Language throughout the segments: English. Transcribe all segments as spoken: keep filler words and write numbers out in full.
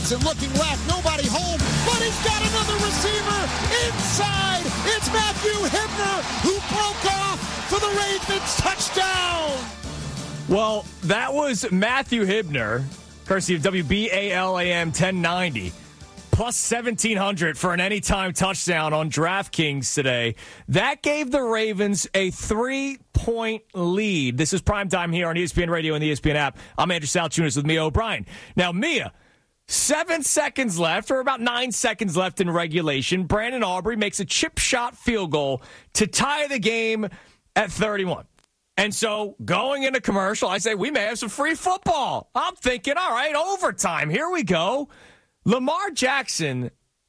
Jackson looking left, nobody home, but he's got another receiver inside. It's Matthew Hibner who broke off for the Ravens touchdown. Well, that was Matthew Hibner, courtesy of W B A L A M ten ninety. Plus seventeen hundred for an anytime touchdown on DraftKings today. That gave the Ravens a three-point lead. This is primetime here on E S P N Radio and the E S P N app. I'm Andrew Saltunis with Mia O'Brien. Now, Mia, seven seconds left, or about nine seconds left in regulation. Brandon Aubrey makes a chip shot field goal to tie the game at thirty-one. And so going into commercial, I say we may have some free football. I'm thinking, all right, overtime. Here we go. Lamar Jackson,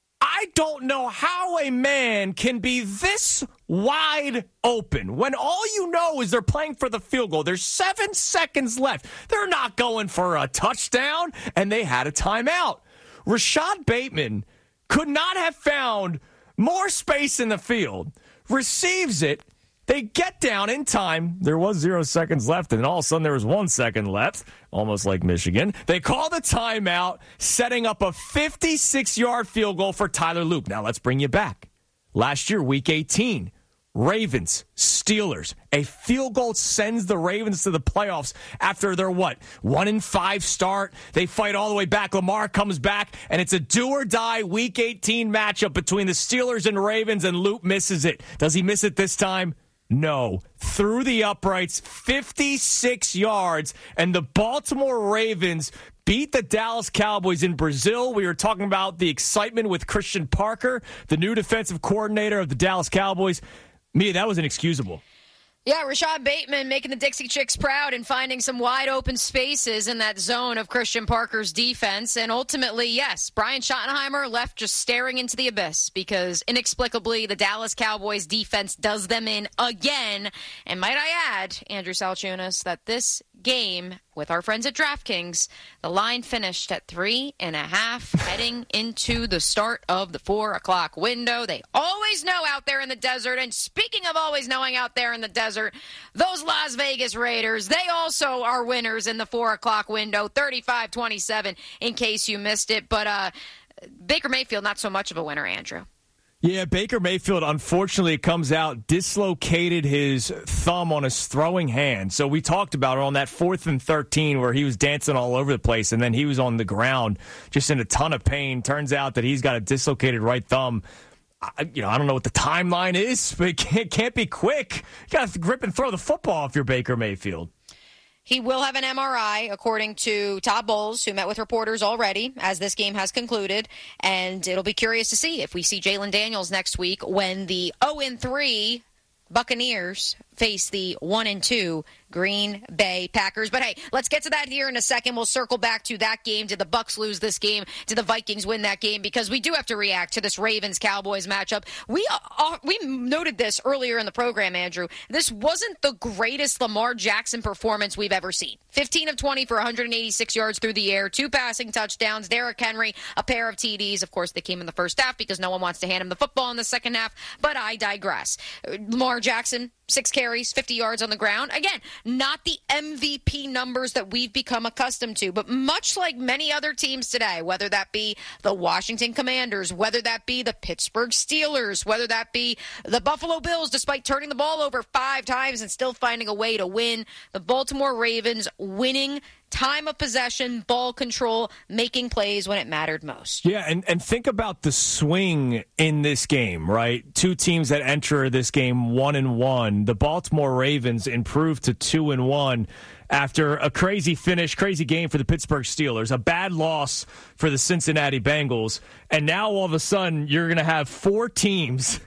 I don't know how a man can be this wide open when all you know is they're playing for the field goal. There's seven seconds left. They're not going for a touchdown, and they had a timeout. Rashad Bateman could not have found more space in the field, receives it. They get down in time. There was zero seconds left, and all of a sudden there was one second left, almost like Michigan. They call the timeout, setting up a fifty-six-yard field goal for Tyler Loop. Now let's bring you back. Last year, Week eighteen, Ravens, Steelers. A field goal sends the Ravens to the playoffs after their, what, one and five start. They fight all the way back. Lamar comes back, and it's a do-or-die Week eighteen matchup between the Steelers and Ravens, and Loop misses it. Does he miss it this time? No. Through the uprights, fifty-six yards, and the Baltimore Ravens beat the Dallas Cowboys in Brazil. We were talking about the excitement with Christian Parker, the new defensive coordinator of the Dallas Cowboys. Mia, that was inexcusable. Yeah, Rashad Bateman making the Dixie Chicks proud and finding some wide open spaces in that zone of Christian Parker's defense. And ultimately, yes, Brian Schottenheimer left just staring into the abyss because inexplicably the Dallas Cowboys defense does them in again. And might I add, Andrew Saltunis, that this game with our friends at DraftKings, the line finished at three and a half heading into the start of the four o'clock window. They always know out there in the desert. And speaking of always knowing out there in the desert, those Las Vegas Raiders, they also are winners in the four o'clock window, thirty-five twenty-seven in case you missed it. But uh, Baker Mayfield, not so much of a winner, Andrew. Yeah, Baker Mayfield, unfortunately, comes out, dislocated his thumb on his throwing hand. So we talked about it on that fourth and thirteen where he was dancing all over the place, and then he was on the ground just in a ton of pain. Turns out that he's got a dislocated right thumb. I, you know, I don't know what the timeline is, but it can't, can't be quick. You got to grip and throw the football if you're Baker Mayfield. He will have an M R I, according to Todd Bowles, who met with reporters already as this game has concluded. And it'll be curious to see if we see Jalen Daniels next week when the oh and three Buccaneers face the one and two Green Bay Packers. But hey, let's get to that here in a second. We'll circle back to that game. Did the Bucs lose this game? Did the Vikings win that game? Because we do have to react to this Ravens-Cowboys matchup. We uh, we noted this earlier in the program, Andrew. This wasn't the greatest Lamar Jackson performance we've ever seen. fifteen of twenty for one hundred eighty-six yards through the air, two passing touchdowns, Derrick Henry, a pair of T Ds. Of course, they came in the first half because no one wants to hand him the football in the second half, but I digress. Lamar Jackson, six carries, fifty yards on the ground. Again, not the M V P numbers that we've become accustomed to, but much like many other teams today, whether that be the Washington Commanders, whether that be the Pittsburgh Steelers, whether that be the Buffalo Bills, despite turning the ball over five times and still finding a way to win, the Baltimore Ravens winning time of possession, ball control, making plays when it mattered most. Yeah, and, and think about the swing in this game, right? Two teams that enter this game one and one. The Baltimore Ravens improved to two and one after a crazy finish, crazy game for the Pittsburgh Steelers, a bad loss for the Cincinnati Bengals, and now all of a sudden you're going to have four teams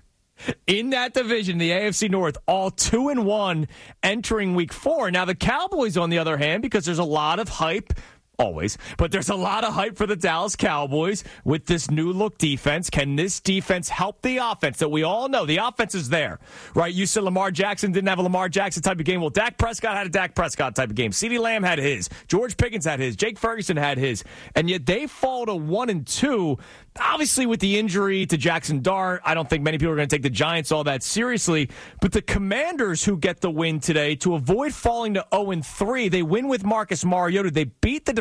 in that division, the A F C North, all two and one entering week four. Now the Cowboys, on the other hand, because there's a lot of hype, always, but there's a lot of hype for the Dallas Cowboys with this new look defense. Can this defense help the offense that we all know? The offense is there, right? You said Lamar Jackson didn't have a Lamar Jackson type of game. Well, Dak Prescott had a Dak Prescott type of game. CeeDee Lamb had his. George Pickens had his. Jake Ferguson had his. And yet they fall to one and two. Obviously, with the injury to Jackson Dart, I don't think many people are going to take the Giants all that seriously. But the Commanders, who get the win today, to avoid falling to oh and three, they win with Marcus Mariota. They beat the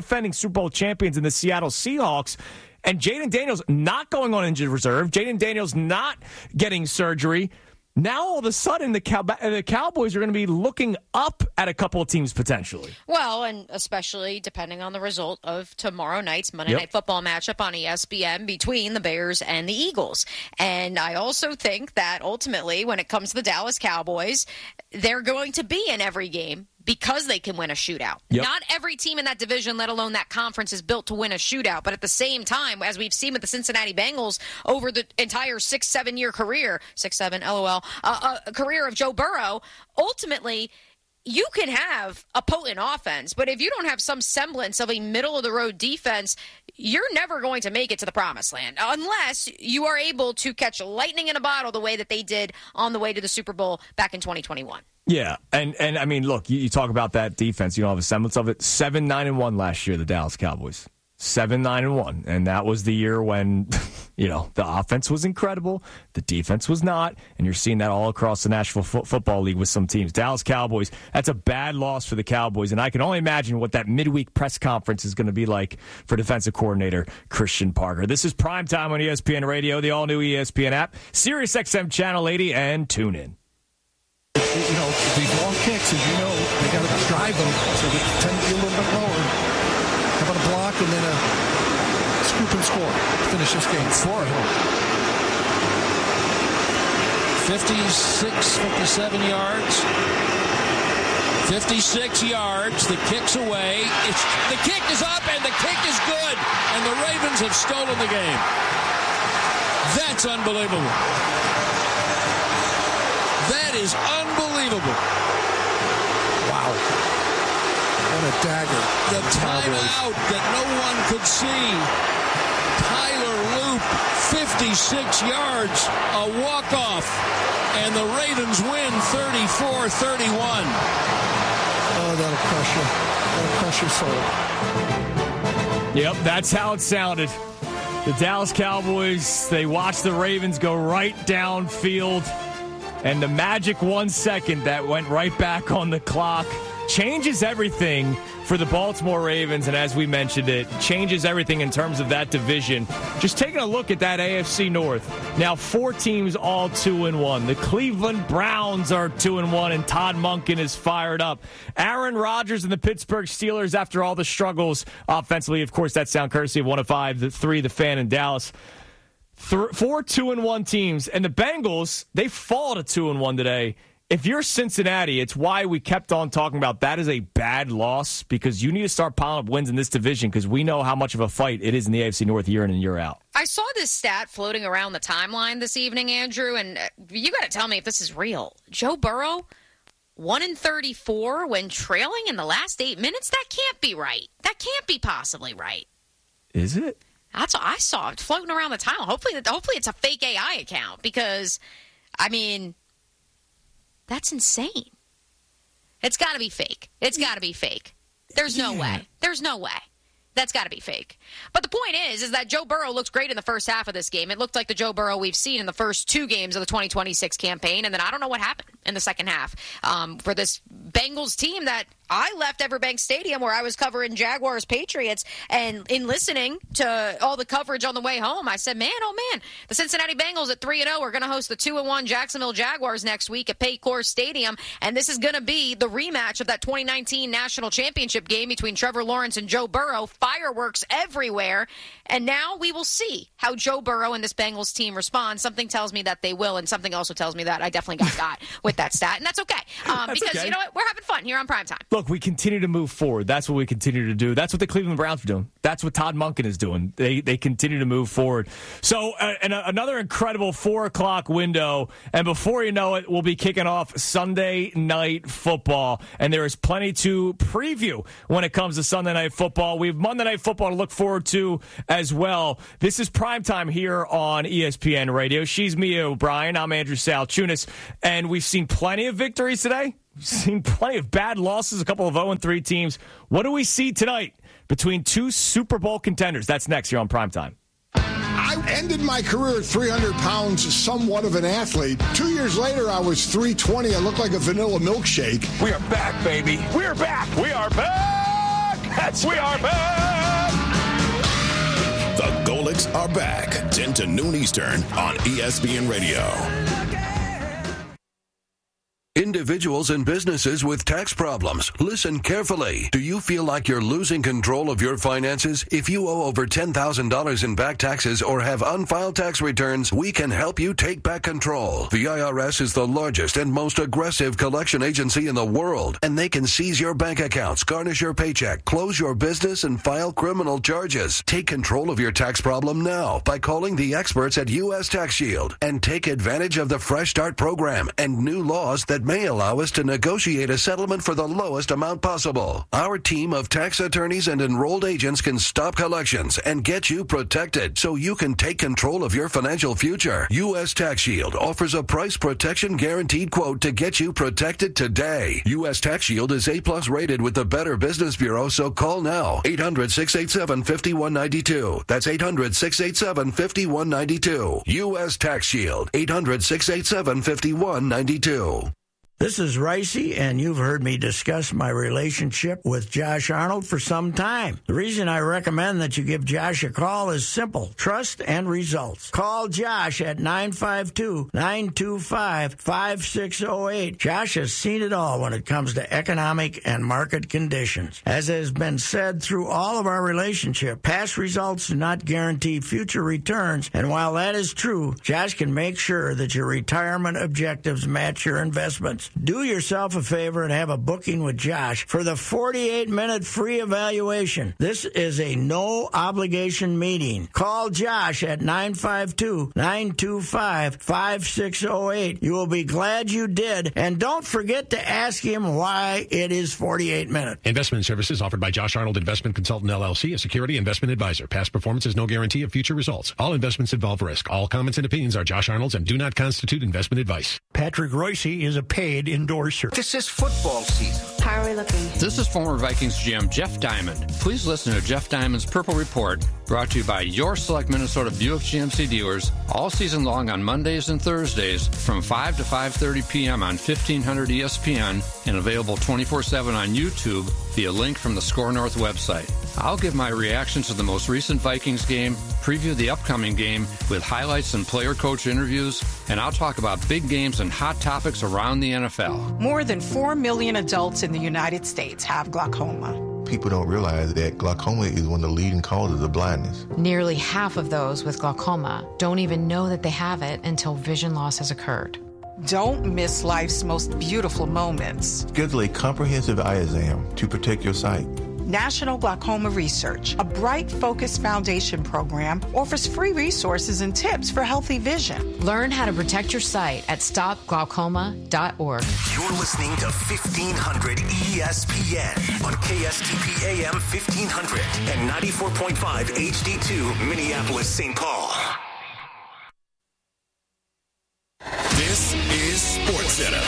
defending Super Bowl champions in the Seattle Seahawks. And Jayden Daniels not going on injured reserve. Jayden Daniels not getting surgery. Now, all of a sudden, the, Cow- the Cowboys are going to be looking up at a couple of teams potentially. Well, and especially depending on the result of tomorrow night's Monday Yep. Night Football matchup on E S P N between the Bears and the Eagles. And I also think that ultimately, when it comes to the Dallas Cowboys, they're going to be in every game because they can win a shootout. Yep. Not every team in that division, let alone that conference, is built to win a shootout. But at the same time, as we've seen with the Cincinnati Bengals over the entire six, seven-year career, six, seven, LOL, uh, uh, career of Joe Burrow, ultimately, you can have a potent offense, but if you don't have some semblance of a middle-of-the-road defense, you're never going to make it to the promised land unless you are able to catch lightning in a bottle the way that they did on the way to the Super Bowl back in twenty twenty-one. Yeah, and, and I mean, look, you, you talk about that defense. You don't have a semblance of it. seven nine and one last year, the Dallas Cowboys. seven nine and one, and that was the year when, you know, the offense was incredible, the defense was not, and you're seeing that all across the National Fo- Football League with some teams. Dallas Cowboys, that's a bad loss for the Cowboys, and I can only imagine what that midweek press conference is going to be like for defensive coordinator Christian Parker. This is Primetime on E S P N Radio, the all-new E S P N app, Sirius X M Channel eighty, and tune in. You know, these long kicks, as you know, they got to drive them, so they tend to be a little bit lower. How about a block and then a scoop and score? Finish this game. Score. fifty-six, fifty-seven yards. fifty-six yards. The kick's away. It's, the kick is up, and the kick is good. And the Ravens have stolen the game. That's unbelievable. That is unbelievable. Wow. What a dagger. The timeout that no one could see. Tyler Loop, fifty-six yards, a walk-off, and the Ravens win thirty-four thirty-one. Oh, that'll crush you. That'll crush your soul. Yep, that's how it sounded. The Dallas Cowboys, they watched the Ravens go right downfield. And the magic one second that went right back on the clock changes everything for the Baltimore Ravens. And as we mentioned, it changes everything in terms of that division. Just taking a look at that A F C North. Now four teams all two and one. The Cleveland Browns are two and one, and Todd Monken is fired up. Aaron Rodgers and the Pittsburgh Steelers, after all the struggles offensively, of course, that sound courtesy of one oh five, the three, the Fan in Dallas. Th- four two and one teams, and the Bengals, they fall to two and one today. If you're Cincinnati, it's why we kept on talking about that is a bad loss, because you need to start piling up wins in this division, because we know how much of a fight it is in the A F C North year in and year out. I saw this stat floating around the timeline this evening, Andrew, and you got to tell me if this is real. Joe Burrow, one in thirty-four when trailing in the last eight minutes? That can't be right. That can't be possibly right. Is it? That's what I saw floating around the timeline. Hopefully, hopefully it's a fake A I account, because, I mean, that's insane. It's got to be fake. It's got to be fake. There's no Yeah. way. There's no way. That's got to be fake. But the point is, is that Joe Burrow looks great in the first half of this game. It looked like the Joe Burrow we've seen in the first two games of the twenty twenty-six campaign, and then I don't know what happened in the second half um, for this Bengals team that I left Everbank Stadium where I was covering Jaguars Patriots, and in listening to all the coverage on the way home, I said, man, oh man, the Cincinnati Bengals at three and oh are going to host the two and one Jacksonville Jaguars next week at Paycor Stadium, and this is going to be the rematch of that twenty nineteen National Championship game between Trevor Lawrence and Joe Burrow. Fireworks everywhere, and now we will see how Joe Burrow and this Bengals team respond. Something tells me that they will, and something also tells me that I definitely got got with that stat, and that's okay, um, That's because okay. you know what, we're having fun here on Primetime. Look, we continue to move forward. That's what we continue to do. That's what the Cleveland Browns are doing. That's what Todd Monken is doing. They they continue to move forward. So, uh, and uh, another incredible four o'clock window, and before you know it, we'll be kicking off Sunday Night Football, and there is plenty to preview when it comes to Sunday Night Football. We have Monday Night Football to look forward to as well. This is Primetime here on E S P N Radio. She's Mia O'Brien. I'm Andrew Salchunas, and we've seen plenty of victories today. We've seen plenty of bad losses, a couple of oh and three teams. What do we see tonight between two Super Bowl contenders? That's next here on Primetime. I ended my career at three hundred pounds, somewhat of an athlete. Two years later, I was three twenty. I looked like a vanilla milkshake. We are back, baby. We are back. We are back. Yes, we are back! The Golics are back. ten to noon Eastern on E S P N Radio. Individuals and businesses with tax problems, listen carefully. Do you feel like you're losing control of your finances? If you owe over ten thousand dollars in back taxes or have unfiled tax returns, we can help you take back control. The I R S is the largest and most aggressive collection agency in the world, and they can seize your bank accounts, garnish your paycheck, close your business, and file criminal charges. Take control of your tax problem now by calling the experts at U S Tax Shield and take advantage of the Fresh Start program and new laws that may allow us to negotiate a settlement for the lowest amount possible. Our team of tax attorneys and enrolled agents can stop collections and get you protected so you can take control of your financial future. U S Tax Shield offers a price protection guaranteed quote to get you protected today. U S Tax Shield is A plus rated with the Better Business Bureau, so call now. eight hundred, six eight seven, five one nine two. That's eight hundred, six eight seven, five one nine two. U S Tax Shield. eight hundred, six eight seven, five one nine two. This is Ricey, and you've heard me discuss my relationship with Josh Arnold for some time. The reason I recommend that you give Josh a call is simple: trust and results. Call Josh at nine five two, nine two five, five six zero eight. Josh has seen it all when it comes to economic and market conditions. As has been said through all of our relationship, past results do not guarantee future returns, and while that is true, Josh can make sure that your retirement objectives match your investments. Do yourself a favor and have a booking with Josh for the forty-eight minute free evaluation. This is a no-obligation meeting. Call Josh at nine five two, nine two five, five six zero eight. You will be glad you did, and don't forget to ask him why it is forty-eight minutes. Investment services offered by Josh Arnold Investment Consultant, L L C, a security investment advisor. Past performance is no guarantee of future results. All investments involve risk. All comments and opinions are Josh Arnold's and do not constitute investment advice. Patrick Royce is a paid endorser. This is football season. How are we looking? This is former Vikings G M Jeff Diamond. Please listen to Jeff Diamond's Purple Report, brought to you by your select Minnesota Buick G M C dealers, all season long on Mondays and Thursdays from five to five thirty p.m. on fifteen hundred E S P N and available twenty-four seven on YouTube via link from the Score North website. I'll give my reaction to the most recent Vikings game, preview the upcoming game with highlights and player-coach interviews, and I'll talk about big games and hot topics around the N F L. More than four million adults in the United States have glaucoma. People don't realize that glaucoma is one of the leading causes of blindness. Nearly half of those with glaucoma don't even know that they have it until vision loss has occurred. Don't miss life's most beautiful moments. Schedule a comprehensive eye exam to protect your sight. National Glaucoma Research, a Bright Focus Foundation program, offers free resources and tips for healthy vision. Learn how to protect your sight at stop glaucoma dot org. You're listening to fifteen hundred E S P N on K S T P A M fifteen hundred and ninety-four point five H D two, Minneapolis, Saint Paul. This is SportsCenter.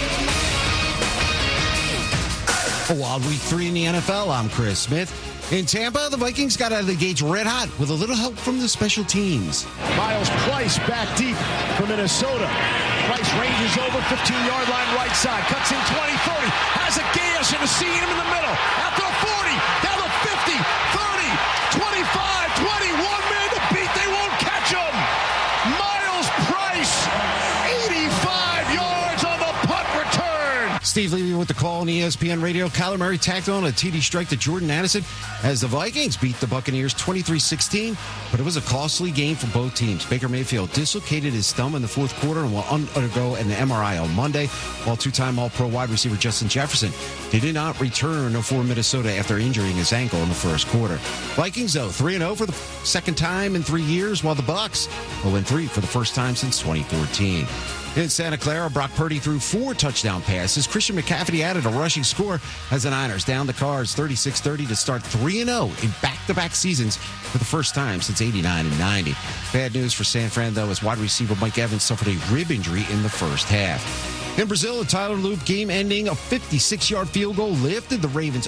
A wild week three in the N F L. I'm Chris Smith. In Tampa, the Vikings got out of the gates red hot with a little help from the special teams. Miles Price back deep for Minnesota. Price ranges over fifteen-yard line right side. Cuts in twenty, thirty. Has a gash and a seam in the middle. Out to the forty. Down to fifty, thirty, twenty-five, twenty. One man to beat. They won't catch him. Miles Price, eighty-five yards on the punt return. Steve Levy with the call on E S P N Radio. Kyler Murray tacked on a T D strike to Jordan Addison as the Vikings beat the Buccaneers twenty-three sixteen, but it was a costly game for both teams. Baker Mayfield dislocated his thumb in the fourth quarter and will undergo an M R I on Monday, while two-time All-Pro wide receiver Justin Jefferson did not return for Minnesota after injuring his ankle in the first quarter. Vikings, though, three and oh for the second time in three years, while the Bucs oh and three for the first time since twenty fourteen. In Santa Clara, Brock Purdy threw four touchdown passes. Christian McCaffrey added a rushing score as the Niners down the Cards thirty-six thirty to start three and oh in back-to-back seasons for the first time since eighty-nine and ninety. Bad news for San Fran, though, as wide receiver Mike Evans suffered a rib injury in the first half. In Brazil, a Tyler Loop game-ending a fifty-six-yard field goal lifted the Ravens